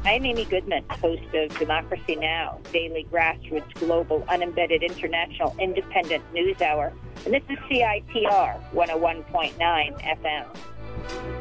I'm Amy Goodman, host of Democracy Now!, daily grassroots, global, unembedded, international, independent news hour. And this is CITR 101.9 FM.